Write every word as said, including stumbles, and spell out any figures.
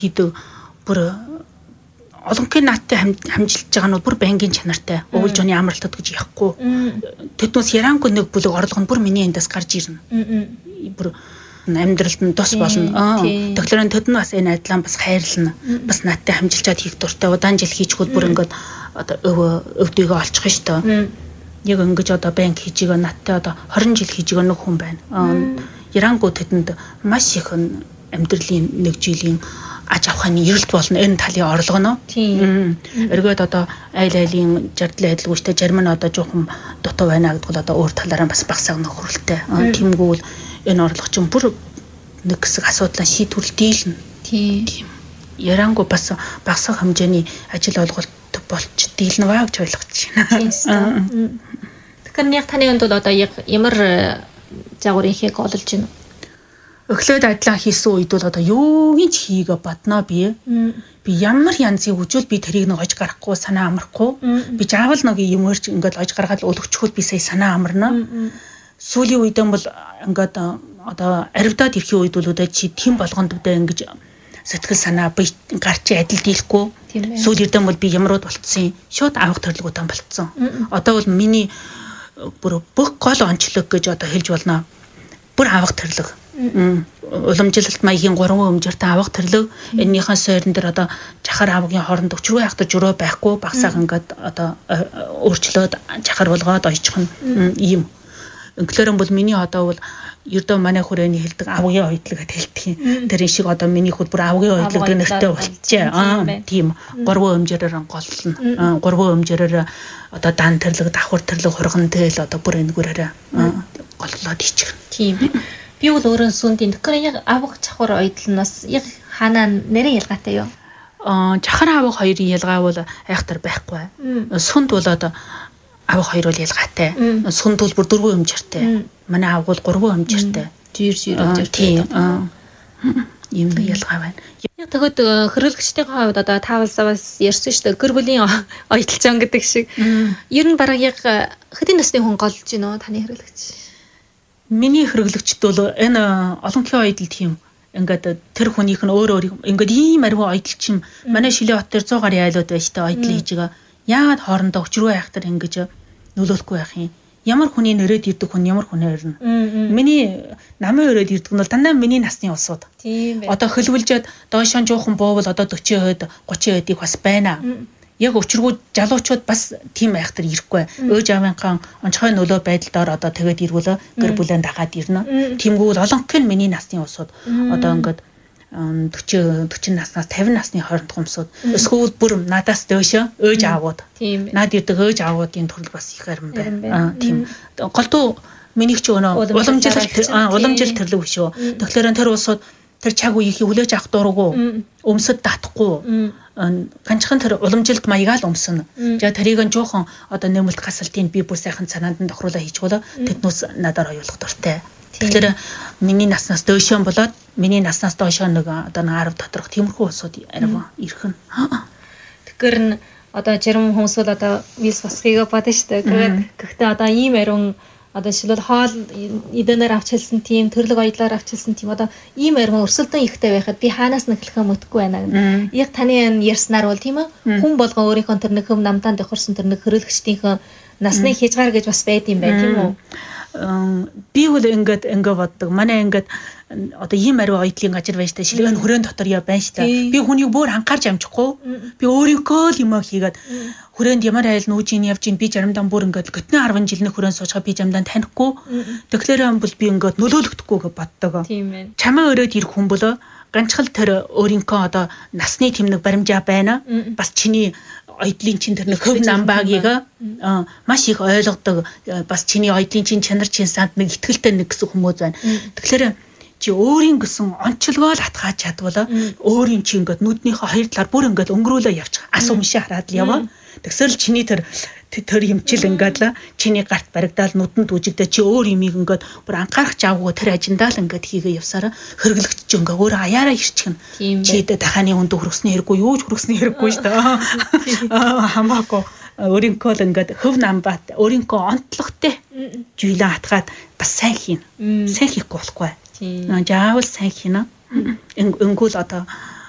хийдэг бүр олонхын нааттай хамжилж байгаа нь бүр байнгын чанартай. Өвөл жооны амралтад гэж яахгүй. Тэднээс ярангүй нэг бүлэг орлого нь бүр миний эндээс гарч ирнэ. Бүр амьдралд нь тус болно. Тэгэхээр тэд нь бас энэ айдлаа бас хайрлна. Бас нааттай хамжилчаад хийх дуртай. Удаан жил хийчихвэл бүр ингээд одоо өв өвдөгөө олчих нь шүү дээ. Яг ингэж одоо банк хийж байгаа нааттай одоо хорин жил хийж байгаа нэг хүн байна. Ярангүй тэдэнд маш их амьдралын нэг жилийн аж авахны эрэлт болно энэ талын орлого нь. Тийм. Эргээд одоо айл айлын жардал айдалгүйтэй зарим нь одоо жоохон дутуу байна гэдэг бол одоо өөр талаараа бас багсаг нөхрөлтэй. Тиймгүүл энэ орлого чинь бүр нэг хэсэг асуудлаа шийдвэрлэл дийлнэ. Тийм. Ярангүй бас багсаг хэмжээний ажил олголт болч дийлнэ баа гэж ойлгож байна. Тийм. Тэгэхээр яг таны хувьд бол одоо яг ямар загварын хийх олж байна? Өглөөд ажиллаа хийсэн үед бол одоо юу ч хийгээ баднаа би. Би ямар янзын хүчил би тэрийг нэг ож гарахгүй санаа амархгүй. Би заавал нэг юмэрч ингээд ож гаргаад өлөгчхөл би сая санаа амарна. Сүүлийн үедэн бол ингээд одоо аривдаад ирэхийн үед бол одоо чи тэм болгонд үдэ ингэж сэтгэл санаа би гарч адил дийлэхгүй. Сүүлийндэн бол би ямрууд болцсон. Шууд авах төрлөгөтөн болцсон. Одоо бол миний бүр бүх гол онцлог гэж одоо хэлж болно. Бүр авах төрлөг. Уламжлалт маягийн гурван өмжөртэй авах төрлөг эннийхэн сойрон дээр одоо жахар авгийн хооронд өчрөө явахдаа журуу байхгүй багсааг ингээд одоо өөрчлөөд жахар болгоод ойчих нь ийм. Инглерэн бол миний одоо бол ердөө манай хүрээний хэлдэг авгийн ойдлог гэж хэлдэг юм. Тэр шиг одоо миний хөл бүр авгийн ойдлог гэх нэртэй болчихжээ. Аа тийм гурван өмжөөрөөр голлно. Гурван өмжөөрөөр одоо дан төрлөг, давхар төрлөг, хурган тэл одоо бүр энэгээрээ голлоод ичих. Тийм. Би бол өөрөө сүндийн тэгэхээр яг авах чахвар ойдлноос яг хаана нэрийн ялгаатай юу? Аа жахар авах хоёрын ялгаа бол айхтар байхгүй. Сүнд бол одоо авах хоёр бол ялгаатай. Сүнд бол бүр дөрвөн өмжөртэй. Манай авах бол гурван өмжөртэй. Жир жир өмжөртэй. Ийм ялгаа байна. Яг тэгэд хөрөлгчдийн хувьд одоо таавалсаваас ярьсан шүү дээ. Гэр бүлийн ойдлцон гэдэг шиг. Ер нь бараг яг хэдийн насны хүн голж гинөө таны хөрөлгч? Миний хөрөглөгчд бол энэ олонхын ойдол тийм ингээд тэр хүнийх нь өөр өөр ингээд ийм арвин ойдол чим манай Шилээ хот дээр цугаар яйлууд байж та ойдол хийж байгаа. Яагаад хоорондоо өчрөө яхахтар ингэж нөлөөлөхгүй байх юм? Ямар хүний нэрээд ирдэг хүн ямар хүн ирнэ? Миний намын өрөөд ирдэг нь бол дандаа миний насны улсууд. Тийм байна. Одоо хөлвөлжөөд доошоо жоохон буувал одоо forty хувь thirty хувьыг бас байна. Яг өчргүүд жалуучууд бас тийм айхтар ирэхгүй. Өөж аавынхаа онцгой нөлөө байдалдаар одоо тэгээд ирвэлээ гэр бүлэн дагаад ирнэ. Тиймгүүл олонх нь миний насны улсууд одоо ингээд forty forty наснаас fifty насны хооронд хүмүүсүүд эсвэл бүр надаас дөөшөө өөж аавууд. Наад ирдэг өөж аавуудын төрөл бас их харин байна. Тийм. Голдуу минийх ч өнөө уламжлалт уламжлалт төрлөг биш үү. Тэгэхээр тэр улсууд тэр цаг үеийг хүлээж авах дурггүй, өмсөд татахгүй, ганцхан тэр уламжилт маягаар л өмснө. За тэрийг нь жоохон одоо нэмэлт гасалтын би бүр сайхан санаанд нь тохируулаа хийчихвэл тэднээс надаар хоёулах дуртай. Тэгэхээр миний наснаас дөөшөө болоод миний наснаас доошоо нэг одоо ten доторх тиймэрхүү улсууд арив ирэх нь. Тэгэхээр одоо зарим хүмүүс бол одоо виз басхийг бодно шүү дээ. Гэхдээ одоо ийм ариун одоо шилбэл хоол эдэнээр авч хэлсэн тийм төрлөг ойдлоор авч хэлсэн тийм одоо ийм арим өрсөлдөн ихтэй байхад би хаанаас нэхлэхээ мэдгүй байна. Яг таны ярьснаар бол тийм ээ хүн болгон өөрийнхөө тэр нэг хөм намтаанд давхарсан тэр нэг хөрөлгчдийнхээ насны хязгаар гэж бас байд юм байна тийм үү? Би бол ингээд ингээ боддог. Манай ингээд одоо ийм ариун ойдлын газар байж та шилгэн хүрээнд дотор яа байна ш та. Би хүнийг бүр анхаарч амжихгүй. Би өөрийнхөө л юм хийгээд хүрээнд ямар айл нүүж ийн явж ийн би заримдаа бүр ингээд готны ten жилийн хүрээнд суучгаа би заримдаа танихгүй. Тэгэхээр юм бол би ингээд нөлөөлөгдөхгүй гэж боддог. Чамаа өрөөд ирэх хүн бол ганцхан тэр өөрийнхөө одоо насны тэмнэг баримжаа байна. Бас чиний ойдлын чин тэр нэг хөв намбаагийг маш их ойлгодог. Бас чиний ойдлын чин чанар чин санд нэг ихтгэлтэй нэг гэсэн хүмүүс байна. Тэгэхээр чи өөрийн гэсэн онцлогоо л атгааж чадвал өөрийн чи ингээд нүднийхээ хоёр талаар бүр ингээд өнгөрүүлээ явчих. Ас өмшөө хараад л яваа. Тэгсэл чиний тэр тэр хэмчил ингээд л чиний гарт баригдаал нүдэнд үжигдээ чи өөр юмыг ингээд бүр анхаарах жавгүй тэр ажиндаа л ингээд хийгээ явсараа хөргөлөгч чи ингээд өөр аяараа ирчихнэ. Чи дэ даханы хүнд хүргэсний хэрэггүй юу ч хүргэсний хэрэггүй шүү дээ. Хамаагүй өөрийнхөө л ингээд хөв намбат өөрийнхөө онцлогтой жийлэн атгаад бас сайн хийн. Сайн хийхгүй болохгүй. Заавал сайн хийнэ. Энгүүл одоо